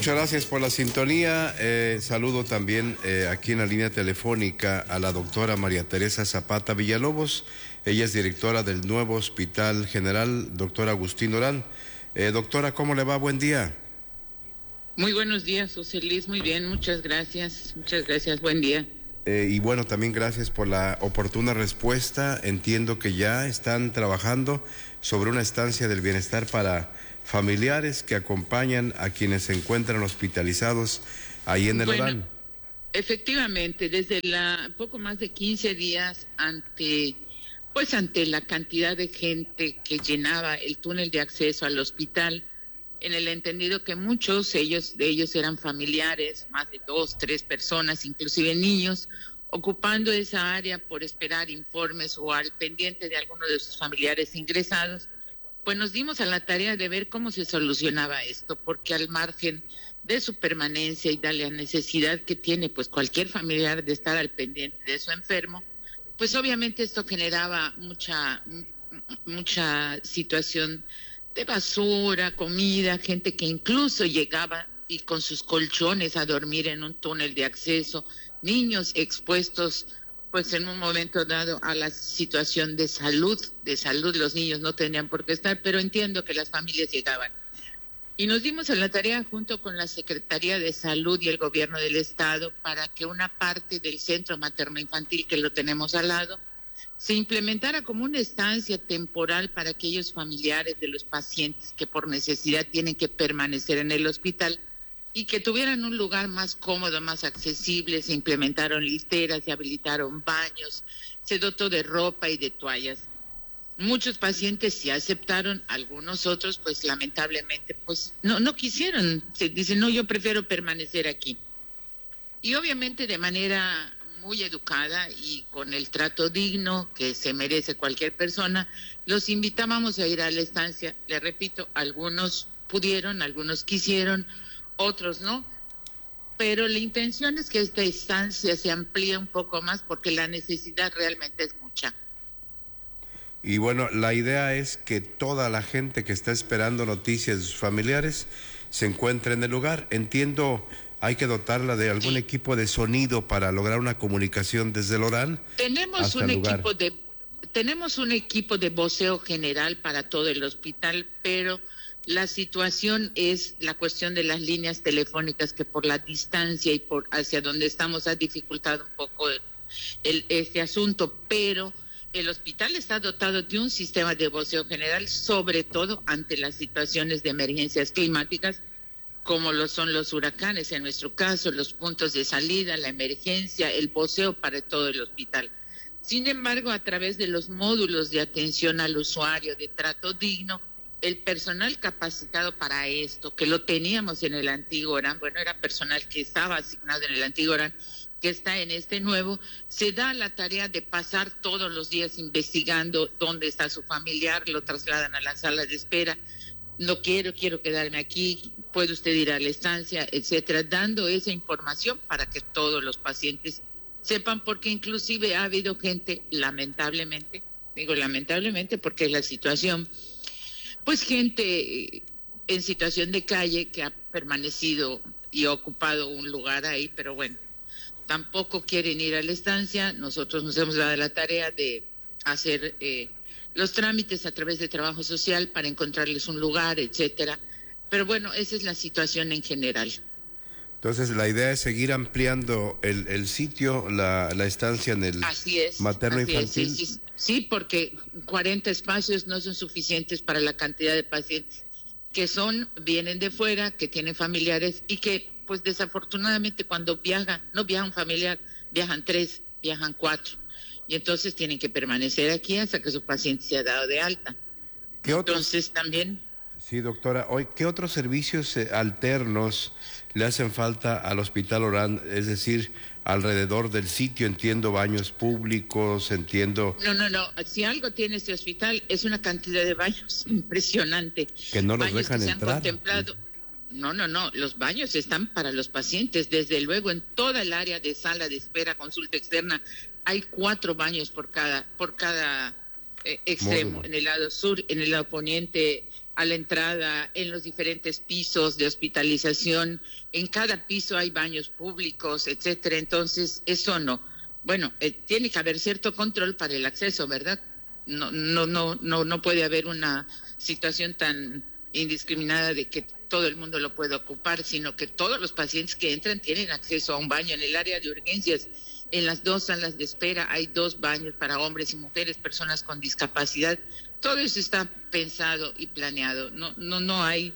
Muchas gracias por la sintonía. Saludo también aquí en la línea telefónica a la doctora María Teresa Zapata Villalobos. Ella es directora del nuevo Hospital General, doctor Agustín Orán. Doctora, ¿cómo le va? Buen día. Muy buenos días, José Luis. Muy bien, muchas gracias. Muchas gracias, buen día. Y bueno, también gracias por la oportuna respuesta. Entiendo que ya están trabajando sobre una estancia del bienestar para familiares que acompañan a quienes se encuentran hospitalizados ahí en el Orán. Efectivamente, desde poco más de 15 días ante la cantidad de gente que llenaba el túnel de acceso al hospital, en el entendido que muchos de ellos eran familiares, más de 2, 3 personas, inclusive niños, ocupando esa área por esperar informes o al pendiente de alguno de sus familiares ingresados, pues nos dimos a la tarea de ver cómo se solucionaba esto, porque al margen de su permanencia y de la necesidad que tiene pues cualquier familiar de estar al pendiente de su enfermo, pues obviamente esto generaba mucha situación de basura, comida, gente que incluso llegaba y con sus colchones a dormir en un túnel de acceso, niños expuestos pues en un momento dado a la situación de salud, los niños no tenían por qué estar, pero entiendo que las familias llegaban. Y nos dimos a la tarea junto con la Secretaría de Salud y el Gobierno del Estado para que una parte del centro materno-infantil, que lo tenemos al lado, se implementara como una estancia temporal para aquellos familiares de los pacientes que por necesidad tienen que permanecer en el hospital y que tuvieran un lugar más cómodo, más accesible. Se implementaron literas, se habilitaron baños, se dotó de ropa y de toallas. Muchos pacientes sí aceptaron, algunos otros pues lamentablemente pues no quisieron, se dicen no, yo prefiero permanecer aquí. Y obviamente de manera muy educada y con el trato digno que se merece cualquier persona, los invitábamos a ir a la estancia. Les repito, algunos pudieron, algunos quisieron, otros no, pero la intención es que esta estancia se amplíe un poco más porque la necesidad realmente es mucha. Y bueno, la idea es que toda la gente que está esperando noticias de sus familiares se encuentre en el lugar. Entiendo, hay que dotarla de algún equipo de sonido para lograr una comunicación desde el Orán. Tenemos un equipo de voceo general para todo el hospital, pero la situación es la cuestión de las líneas telefónicas que por la distancia y por hacia donde estamos ha dificultado un poco este asunto, pero el hospital está dotado de un sistema de voceo general, sobre todo ante las situaciones de emergencias climáticas, como lo son los huracanes, en nuestro caso, los puntos de salida, la emergencia, el voceo para todo el hospital. Sin embargo, a través de los módulos de atención al usuario, de trato digno, el personal capacitado para esto, que lo teníamos en el antiguo Orán, bueno, era personal que estaba asignado en el antiguo Orán, que está en este nuevo, se da la tarea de pasar todos los días investigando dónde está su familiar, lo trasladan a la sala de espera, no quiero quedarme aquí, puede usted ir a la estancia, etcétera, dando esa información para que todos los pacientes sepan, porque inclusive ha habido gente, lamentablemente, digo lamentablemente porque es la situación, pues gente en situación de calle que ha permanecido y ha ocupado un lugar ahí, pero bueno, tampoco quieren ir a la estancia. Nosotros nos hemos dado la tarea de hacer los trámites a través de trabajo social para encontrarles un lugar, etcétera. Pero bueno, esa es la situación en general. Entonces, la idea es seguir ampliando el sitio, la estancia en el materno infantil. Sí, porque 40 espacios no son suficientes para la cantidad de pacientes que vienen de fuera, que tienen familiares y que, pues desafortunadamente, cuando no viaja un familiar, viajan 3, viajan 4. Y entonces tienen que permanecer aquí hasta que su paciente se ha dado de alta. Entonces también... Sí, doctora, hoy, ¿qué otros servicios alternos le hacen falta al Hospital Orán? Es decir, alrededor del sitio, entiendo, baños públicos, entiendo... No, si algo tiene este hospital es una cantidad de baños impresionante. Que no los dejan que entrar. Se han contemplado. No, los baños están para los pacientes, desde luego en toda el área de sala de espera, consulta externa, hay 4 baños por cada extremo, módulo. En el lado sur, en el lado poniente, a la entrada, en los diferentes pisos de hospitalización, en cada piso hay baños públicos, etcétera. Entonces, eso no. Bueno, tiene que haber cierto control para el acceso, ¿verdad? No puede haber una situación tan indiscriminada de que todo el mundo lo puede ocupar, sino que todos los pacientes que entran tienen acceso a un baño. En el área de urgencias, en las 2 salas de espera, hay 2 baños para hombres y mujeres, personas con discapacidad. Todo eso está pensado y planeado. No hay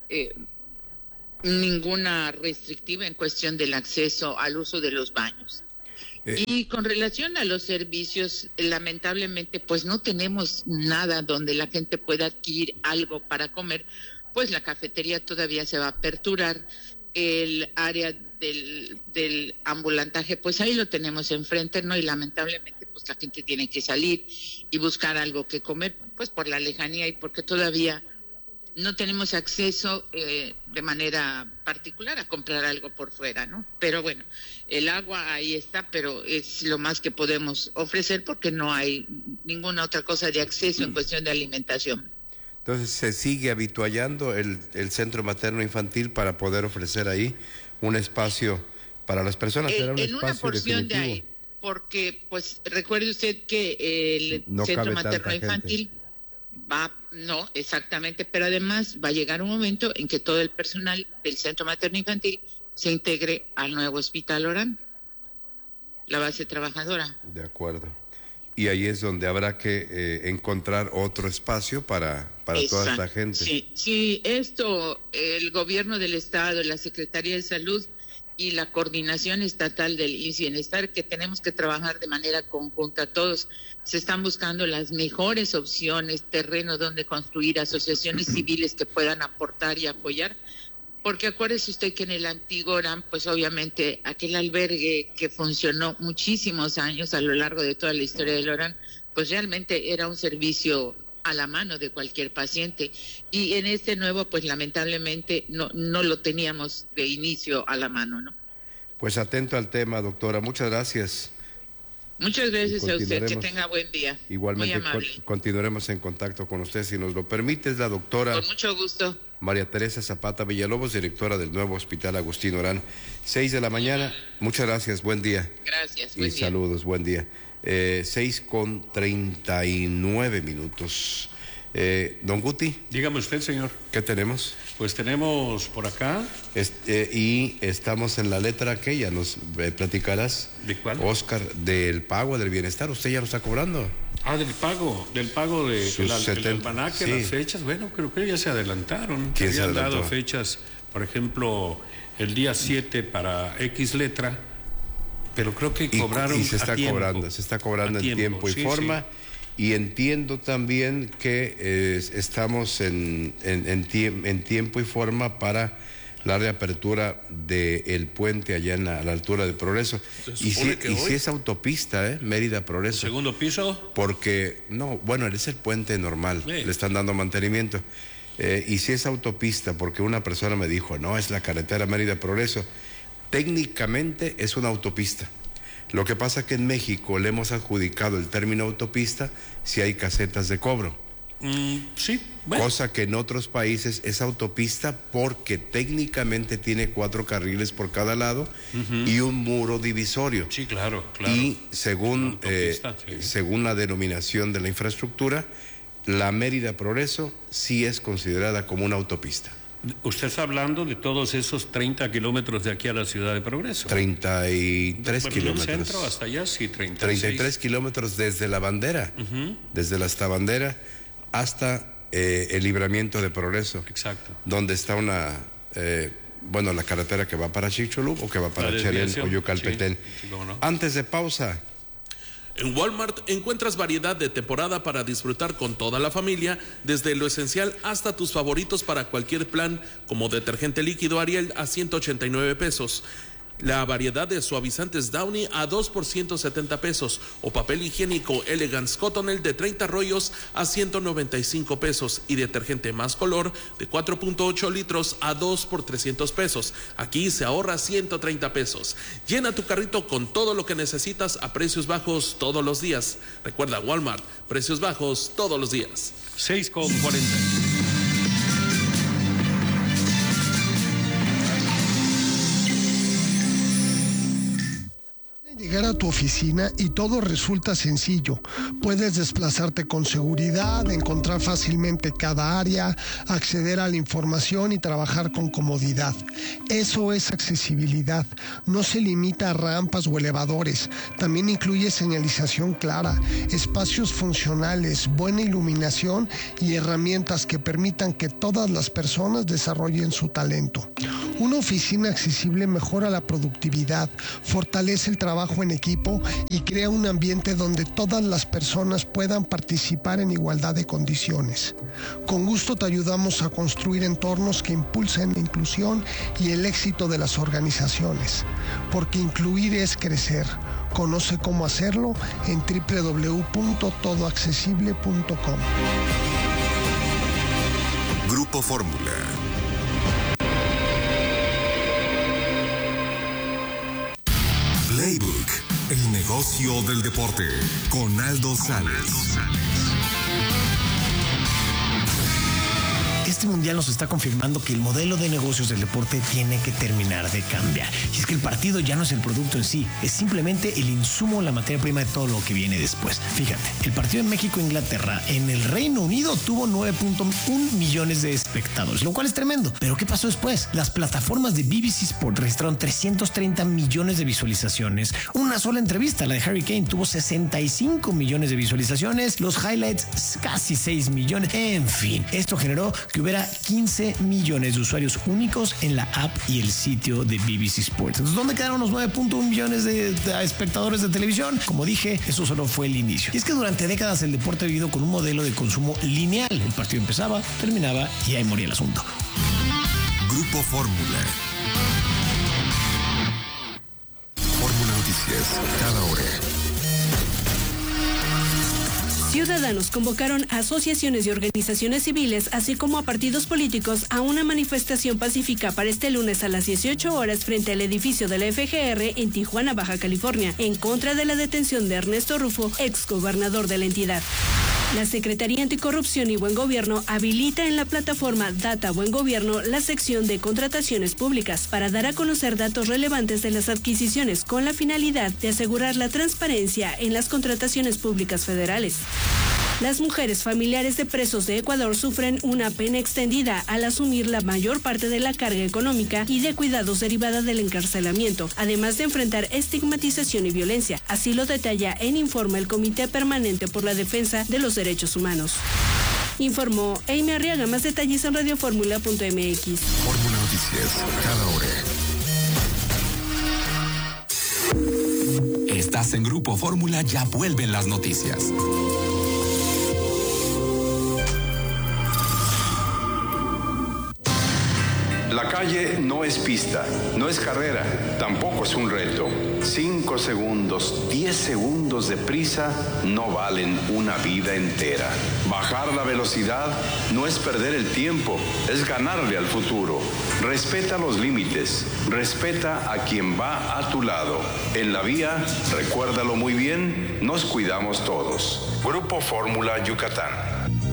ninguna restrictiva en cuestión del acceso al uso de los baños. Y con relación a los servicios, lamentablemente, pues no tenemos nada donde la gente pueda adquirir algo para comer, pues la cafetería todavía se va a aperturar. El área del ambulantaje, pues ahí lo tenemos enfrente, ¿no? Y lamentablemente, pues la gente tiene que salir y buscar algo que comer, pues por la lejanía y porque todavía no tenemos acceso de manera particular a comprar algo por fuera, ¿no? Pero bueno, el agua ahí está, pero es lo más que podemos ofrecer porque no hay ninguna otra cosa de acceso en cuestión de alimentación. Entonces, ¿se sigue habituallando el centro materno infantil para poder ofrecer ahí un espacio para las personas? ¿Será un en espacio una porción definitivo? de ahí, porque pues recuerde usted que el centro materno infantil no, exactamente, pero además va a llegar un momento en que todo el personal del centro materno infantil se integre al nuevo Hospital Orán, la base trabajadora. De acuerdo. Y ahí es donde habrá que encontrar otro espacio para toda esta gente. Sí, esto, el gobierno del estado, la Secretaría de Salud y la coordinación estatal del IMSS Bienestar, que tenemos que trabajar de manera conjunta todos. Se están buscando las mejores opciones, terreno donde construir, asociaciones civiles que puedan aportar y apoyar, porque acuérdese usted que en el antiguo Orán, pues obviamente aquel albergue que funcionó muchísimos años a lo largo de toda la historia del Orán, pues realmente era un servicio a la mano de cualquier paciente, y en este nuevo pues lamentablemente no lo teníamos de inicio a la mano, ¿no? Pues atento al tema, doctora, muchas gracias. Muchas gracias a usted, que tenga buen día. Igualmente continuaremos en contacto con usted, si nos lo permite. Es la doctora con mucho gusto María Teresa Zapata Villalobos, directora del nuevo Hospital Agustín Orán. 6 de la mañana, muchas gracias, buen día. Gracias, buen día. Saludos, buen día. 6:39. Don Guti. Dígame usted, señor. ¿Qué tenemos? Pues tenemos por acá. Y estamos en la letra que ya nos platicarás. ¿De cuál? Oscar, del pago del bienestar. ¿Usted ya lo está cobrando? Del pago del el almanaque, sí. Las fechas. Bueno, creo que ya se adelantaron. ¿Quién se adelantó? Dado fechas, por ejemplo, el día 7 para X letra, pero creo que cobraron. Y se está cobrando en tiempo y forma. Sí. Y entiendo también que estamos en tiempo y forma para la reapertura del puente allá a la altura de Progreso. Y si es autopista, Mérida Progreso. ¿El segundo piso? Porque, es el puente normal, sí. Le están dando mantenimiento. Y si es autopista, porque una persona me dijo, no, es la carretera Mérida Progreso. Técnicamente es una autopista. Lo que pasa es que en México le hemos adjudicado el término autopista si hay casetas de cobro. Sí. Bueno. Cosa que en otros países es autopista porque técnicamente tiene 4 carriles por cada lado y un muro divisorio. Sí, claro. Y según la denominación de la infraestructura, la Mérida Progreso sí es considerada como una autopista. Usted está hablando de todos esos 30 kilómetros de aquí a la ciudad de Progreso. 33 kilómetros. Del centro hasta allá, sí, 33 kilómetros desde la bandera, desde la bandera hasta el libramiento de Progreso. Exacto. Donde está la carretera que va para Chicxulub o que va para Chelén o Yucalpetén. Sí, no. Antes de pausa. En Walmart encuentras variedad de temporada para disfrutar con toda la familia, desde lo esencial hasta tus favoritos para cualquier plan, como detergente líquido Ariel a 189 pesos. La variedad de suavizantes Downy a 2 por 170 pesos o papel higiénico Elegance Cottonelle de 30 rollos a 195 pesos y detergente Más Color de 4.8 litros a 2 por 300 pesos. Aquí se ahorra 130 pesos. Llena tu carrito con todo lo que necesitas a precios bajos todos los días. Recuerda Walmart, precios bajos todos los días. 6:40. llegar a tu oficina y todo resulta sencillo. Puedes desplazarte con seguridad, encontrar fácilmente cada área, acceder a la información y trabajar con comodidad. Eso es accesibilidad. No se limita a rampas o elevadores. También incluye señalización clara, espacios funcionales, buena iluminación y herramientas que permitan que todas las personas desarrollen su talento. Una oficina accesible mejora la productividad, fortalece el trabajo en equipo y crea un ambiente donde todas las personas puedan participar en igualdad de condiciones. Con gusto te ayudamos a construir entornos que impulsen la inclusión y el éxito de las organizaciones, porque incluir es crecer. Conoce cómo hacerlo en www.todoaccesible.com. Grupo Fórmula. Playbook, el negocio del deporte, con Aldo Sales. Este mundial nos está confirmando que el modelo de negocios del deporte tiene que terminar de cambiar. Y es que el partido ya no es el producto en sí, es simplemente el insumo, la materia prima de todo lo que viene después. Fíjate, el partido en México-Inglaterra en el Reino Unido tuvo 9.1 millones de espectadores, lo cual es tremendo. Pero ¿qué pasó después? Las plataformas de BBC Sport registraron 330 millones de visualizaciones. Una sola entrevista, la de Harry Kane, tuvo 65 millones de visualizaciones. Los highlights, casi 6 millones. En fin, esto generó que hubiera 15 millones de usuarios únicos en la app y el sitio de BBC Sports. Entonces, ¿dónde quedaron los 9.1 millones de espectadores de televisión? Como dije, eso solo fue el inicio. Y es que durante décadas el deporte ha vivido con un modelo de consumo lineal. El partido empezaba, terminaba y ahí moría el asunto. Grupo Fórmula. Fórmula Noticias, cada hora. Ciudadanos convocaron a asociaciones y organizaciones civiles, así como a partidos políticos, a una manifestación pacífica para este lunes a las 18 horas frente al edificio de la FGR en Tijuana, Baja California, en contra de la detención de Ernesto Rufo, exgobernador de la entidad. La Secretaría Anticorrupción y Buen Gobierno habilita en la plataforma Data Buen Gobierno la sección de contrataciones públicas para dar a conocer datos relevantes de las adquisiciones con la finalidad de asegurar la transparencia en las contrataciones públicas federales. Las mujeres familiares de presos de Ecuador sufren una pena extendida al asumir la mayor parte de la carga económica y de cuidados derivada del encarcelamiento, además de enfrentar estigmatización y violencia. Así lo detalla en informe el Comité Permanente por la Defensa de los Derechos Humanos. Informó Amy Arriaga. Más detalles en radioformula.mx. Fórmula Noticias, cada hora. Estás en Grupo Fórmula, ya vuelven las noticias. La calle no es pista, no es carrera, tampoco es un reto. 5 segundos, 10 segundos de prisa no valen una vida entera. Bajar la velocidad no es perder el tiempo, es ganarle al futuro. Respeta los límites, respeta a quien va a tu lado. En la vía, recuérdalo muy bien, nos cuidamos todos. Grupo Fórmula Yucatán.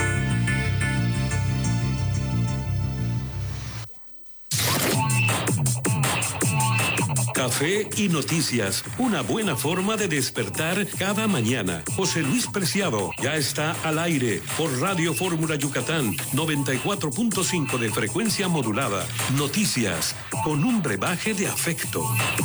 Café y noticias, una buena forma de despertar cada mañana. José Luis Preciado ya está al aire por Radio Fórmula Yucatán, 94.5 de frecuencia modulada. Noticias con un brebaje de afecto.